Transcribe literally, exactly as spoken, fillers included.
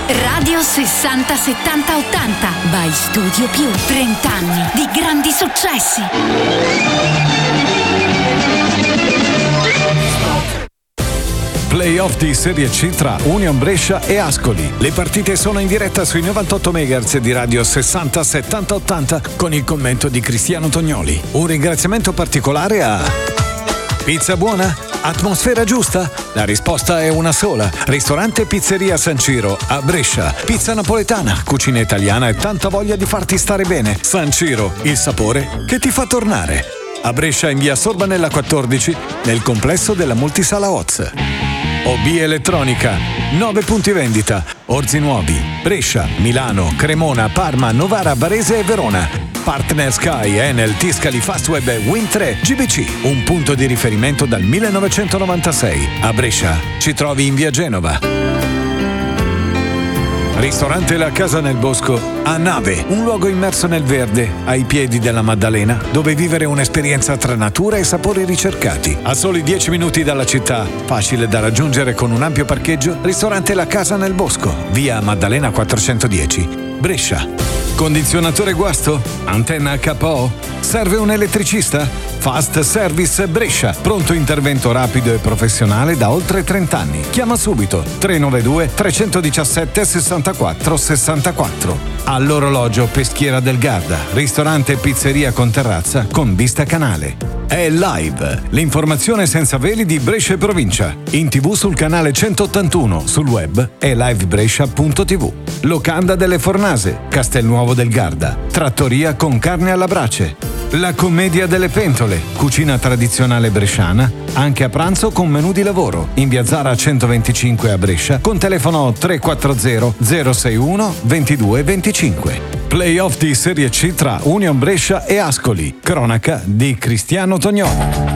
Radio sessanta settanta ottanta by Studio Più. trenta anni di grandi successi. Playoff di Serie C tra Union Brescia e Ascoli. Le partite sono in diretta sui novantotto megahertz di Radio sessanta settanta ottanta con il commento di Cristiano Tognoli. Un ringraziamento particolare a Pizza buona? Atmosfera giusta? La risposta è una sola. Ristorante Pizzeria San Ciro a Brescia. Pizza napoletana, cucina italiana e tanta voglia di farti stare bene. San Ciro, il sapore che ti fa tornare. A Brescia in via Sorbanella quattordici, nel complesso della multisala Oz. O B Elettronica, nove punti vendita, Orzi Nuovi, Brescia, Milano, Cremona, Parma, Novara, Varese e Verona. Partner Sky, Enel, Tiscali, Fastweb e Win tre G B C, un punto di riferimento dal millenovecentonovantasei. A Brescia ci trovi in via Genova. Ristorante La Casa nel Bosco a Nave, un luogo immerso nel verde, ai piedi della Maddalena, dove vivere un'esperienza tra natura e sapori ricercati. A soli dieci minuti dalla città, facile da raggiungere con un ampio parcheggio, ristorante La Casa nel Bosco, via Maddalena quattrocentodieci, Brescia. Condizionatore guasto? Antenna H O? Serve un elettricista? Fast Service Brescia, pronto intervento rapido e professionale da oltre trenta anni. Chiama subito tre nove due tre uno sette sei quattro sei quattro. All'orologio Peschiera del Garda, ristorante e pizzeria con terrazza con vista canale. È live, l'informazione senza veli di Brescia e provincia. In tv sul canale centottantuno, sul web è livebrescia punto tv. Locanda delle Fornase, Castelnuovo del Garda, trattoria con carne alla brace. La Commedia delle Pentole, cucina tradizionale bresciana, anche a pranzo con menù di lavoro, in via Zara centoventicinque a Brescia, con telefono tre quattro zero zero sei uno due due due cinque. Playoff di Serie C tra Union Brescia e Ascoli, cronaca di Cristiano Tognoli.